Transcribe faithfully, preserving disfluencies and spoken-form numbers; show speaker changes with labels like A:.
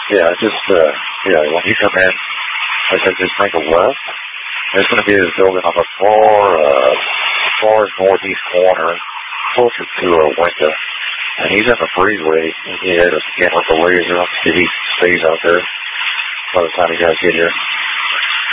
A: Yeah, just, uh, yeah, when you come in, I said just make a left. There's going to be this building on the far, uh, far northeast corner, closer to a window. And he's in the freeway, and he had a scan with the laser. If he stays out there by the time you guys get here.